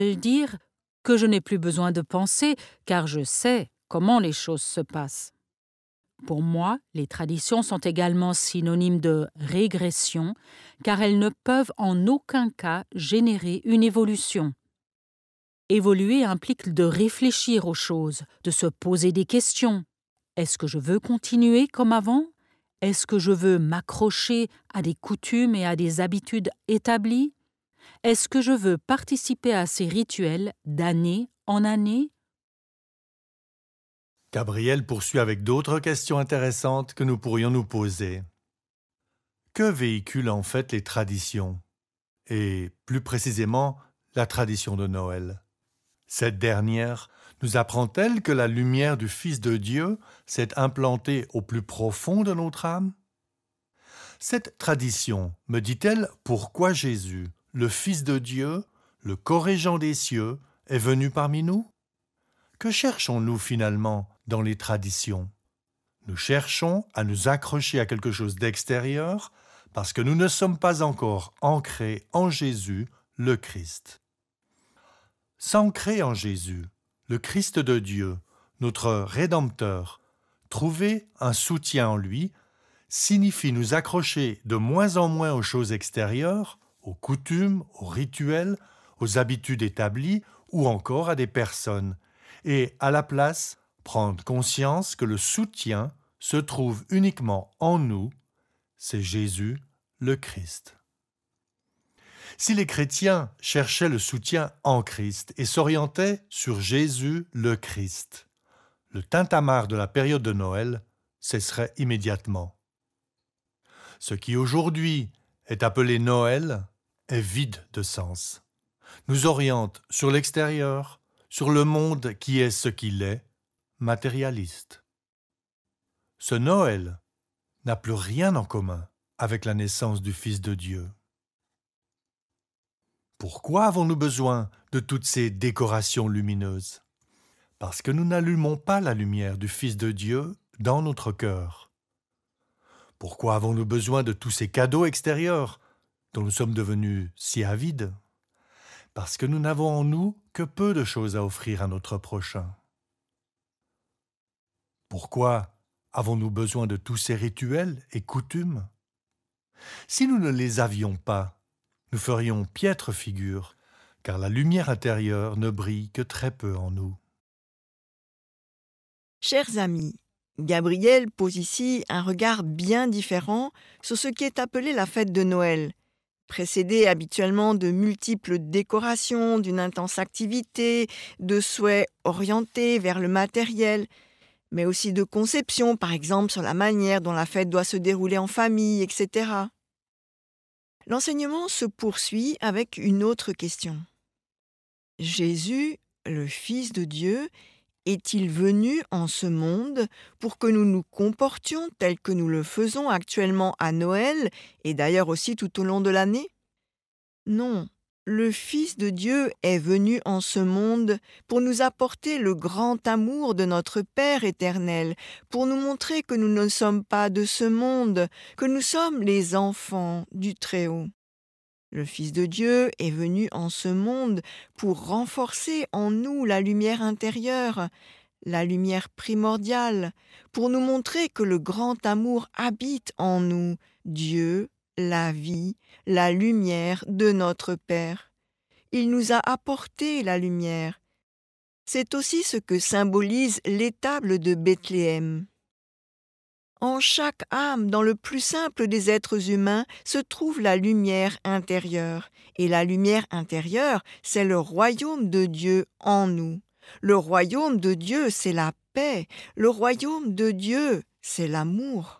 dire que je n'ai plus besoin de penser, car je sais comment les choses se passent. Pour moi, les traditions sont également synonymes de régression, car elles ne peuvent en aucun cas générer une évolution. Évoluer implique de réfléchir aux choses, de se poser des questions. Est-ce que je veux continuer comme avant? Est-ce que je veux m'accrocher à des coutumes et à des habitudes établies? Est-ce que je veux participer à ces rituels d'année en année? Gabriel poursuit avec d'autres questions intéressantes que nous pourrions nous poser. Que véhiculent en fait les traditions? Et plus précisément, la tradition de Noël. Cette dernière nous apprend-elle que la lumière du Fils de Dieu s'est implantée au plus profond de notre âme? Cette tradition me dit-elle pourquoi Jésus, le Fils de Dieu, le corrigant des cieux, est venu parmi nous? Que cherchons-nous finalement dans les traditions? Nous cherchons à nous accrocher à quelque chose d'extérieur parce que nous ne sommes pas encore ancrés en Jésus, le Christ. S'ancrer en Jésus, le Christ de Dieu, notre Rédempteur, trouver un soutien en lui, signifie nous accrocher de moins en moins aux choses extérieures, aux coutumes, aux rituels, aux habitudes établies ou encore à des personnes, et à la place prendre conscience que le soutien se trouve uniquement en nous, c'est Jésus, le Christ. Si les chrétiens cherchaient le soutien en Christ et s'orientaient sur Jésus, le Christ, le tintamarre de la période de Noël cesserait immédiatement. Ce qui aujourd'hui est appelé Noël est vide de sens, nous oriente sur l'extérieur, sur le monde qui est ce qu'il est, matérialiste. Ce Noël n'a plus rien en commun avec la naissance du Fils de Dieu. Pourquoi avons-nous besoin de toutes ces décorations lumineuses? Parce que nous n'allumons pas la lumière du Fils de Dieu dans notre cœur. Pourquoi avons-nous besoin de tous ces cadeaux extérieurs dont nous sommes devenus si avides? Parce que nous n'avons en nous que peu de choses à offrir à notre prochain. Pourquoi avons-nous besoin de tous ces rituels et coutumes? Si nous ne les avions pas, nous ferions piètre figure, car la lumière intérieure ne brille que très peu en nous. Chers amis, Gabriel pose ici un regard bien différent sur ce qui est appelé la fête de Noël, précédée habituellement de multiples décorations, d'une intense activité, de souhaits orientés vers le matériel, mais aussi de conceptions, par exemple sur la manière dont la fête doit se dérouler en famille, etc. L'enseignement se poursuit avec une autre question. Jésus, le Fils de Dieu, est-il venu en ce monde pour que nous nous comportions tel que nous le faisons actuellement à Noël et d'ailleurs aussi tout au long de l'année? Non, le Fils de Dieu est venu en ce monde pour nous apporter le grand amour de notre Père éternel, pour nous montrer que nous ne sommes pas de ce monde, que nous sommes les enfants du Très-Haut. Le Fils de Dieu est venu en ce monde pour renforcer en nous la lumière intérieure, la lumière primordiale, pour nous montrer que le grand amour habite en nous, Dieu, la vie, la lumière de notre Père. Il nous a apporté la lumière. C'est aussi ce que symbolise l'étable de Bethléem. En chaque âme, dans le plus simple des êtres humains, se trouve la lumière intérieure. Et la lumière intérieure, c'est le royaume de Dieu en nous. Le royaume de Dieu, c'est la paix. Le royaume de Dieu, c'est l'amour.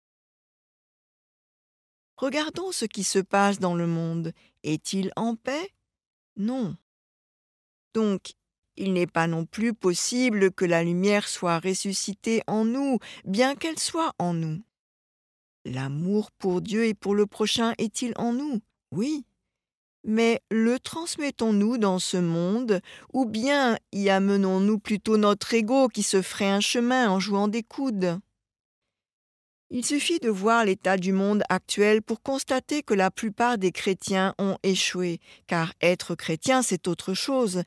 Regardons ce qui se passe dans le monde. Est-il en paix? Non. Donc, il n'est pas non plus possible que la lumière soit ressuscitée en nous, bien qu'elle soit en nous. L'amour pour Dieu et pour le prochain est-il en nous? Oui. Mais le transmettons-nous dans ce monde, ou bien y amenons-nous plutôt notre ego qui se ferait un chemin en jouant des coudes? Il suffit de voir l'état du monde actuel pour constater que la plupart des chrétiens ont échoué, car être chrétien, c'est autre chose.